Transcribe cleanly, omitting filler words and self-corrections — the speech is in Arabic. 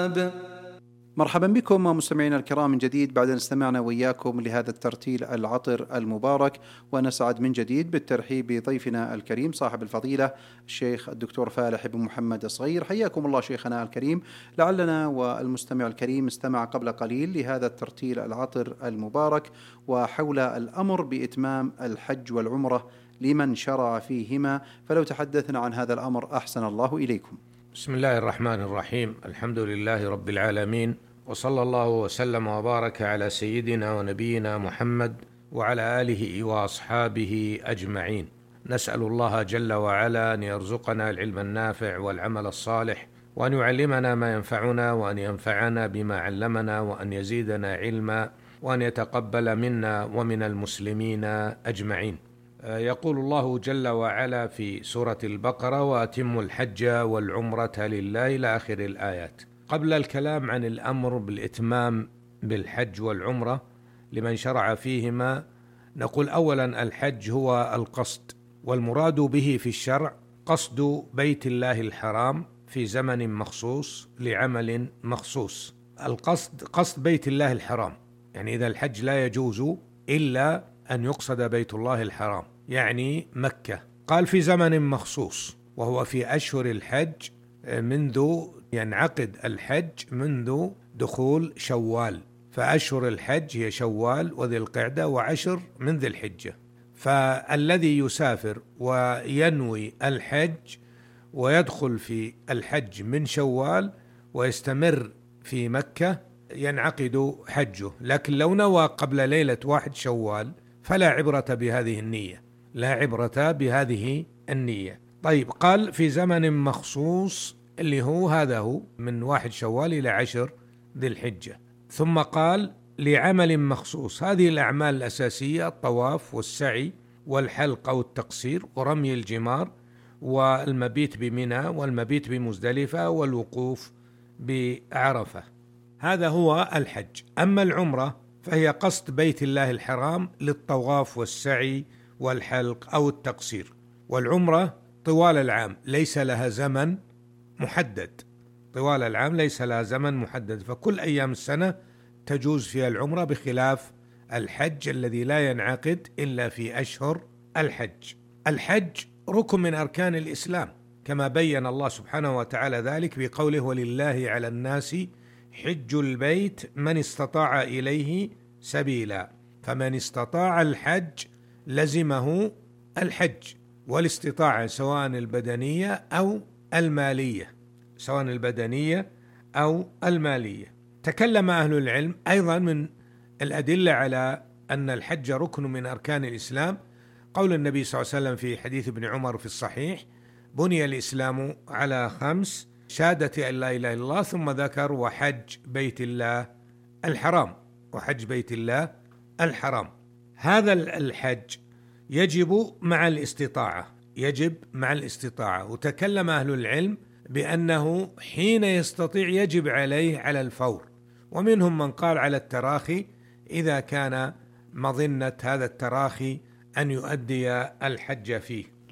مرحبا بكم مستمعينا الكرام من جديد بعد أن استمعنا وإياكم لهذا الترتيل العطر المبارك، ونسعد من جديد بالترحيب بضيفنا الكريم صاحب الفضيلة الشيخ الدكتور فالح بن محمد الصغير. حياكم الله شيخنا الكريم. لعلنا والمستمع الكريم استمع قبل قليل لهذا الترتيل العطر المبارك وحول الأمر بإتمام الحج والعمرة لمن شرع فيهما، فلو تحدثنا عن هذا الأمر أحسن الله إليكم. بسم الله الرحمن الرحيم. الحمد لله رب العالمين، وصلى الله وسلم وبارك على سيدنا ونبينا محمد وعلى آله وأصحابه أجمعين. نسأل الله جل وعلا أن يرزقنا العلم النافع والعمل الصالح، وأن يعلمنا ما ينفعنا، وأن ينفعنا بما علمنا، وأن يزيدنا علما، وأن يتقبل منا ومن المسلمين أجمعين. يقول الله جل وعلا في سورة البقرة: وأتموا الحج والعمرة لله، إلى آخر الآيات. قبل الكلام عن الأمر بالإتمام بالحج والعمرة لمن شرع فيهما، نقول أولا الحج هو القصد، والمراد به في الشرع قصد بيت الله الحرام في زمن مخصوص لعمل مخصوص. القصد قصد بيت الله الحرام، يعني إذا الحج لا يجوز إلا أن يقصد بيت الله الحرام، يعني مكة. قال في زمن مخصوص، وهو في أشهر الحج، منذ ينعقد الحج منذ دخول شوال، فأشهر الحج هي شوال وذي القعدة وعشر من ذي الحجة. فالذي يسافر وينوي الحج ويدخل في الحج من شوال ويستمر في مكة ينعقد حجه، لكن لو نوى قبل ليلة 1 شوال فلا عبرة بهذه النية، لا عبرة بهذه النية. طيب، قال في زمن مخصوص اللي هو هذا هو من 1 شوال إلى 10 ذي الحجة. ثم قال لعمل مخصوص، هذه الأعمال الأساسية: الطواف والسعي والحلق أو التقصير ورمي الجمار والمبيت بمنى والمبيت بمزدلفة والوقوف بعرفة. هذا هو الحج. أما العمرة فهي قصد بيت الله الحرام للطواف والسعي والحلق أو التقصير. والعمرة طوال العام ليس لها زمن محدد، طوال العام ليس لها زمن محدد، فكل أيام السنة تجوز فيها العمرة، بخلاف الحج الذي لا ينعقد إلا في أشهر الحج. الحج ركن من أركان الإسلام، كما بين الله سبحانه وتعالى ذلك بقوله: ولله على الناس حج البيت من استطاع إليه سبيلا. فمن استطاع الحج لزمه الحج، والاستطاعة سواء البدنية أو المالية، سواء البدنية أو المالية. تكلم أهل العلم أيضا من الأدلة على أن الحج ركن من أركان الإسلام قول النبي صلى الله عليه وسلم في حديث ابن عمر في الصحيح: بني الإسلام على 5: شهادة أن لا إله إلا الله، ثم ذكر وحج بيت الله الحرام، وحج بيت الله الحرام. هذا الحج يجب مع الاستطاعة، يجب مع الاستطاعة. وتكلم أهل العلم بأنه حين يستطيع يجب عليه على الفور، ومنهم من قال على التراخي إذا كان مظنة هذا التراخي أن يؤدي الحج فيه.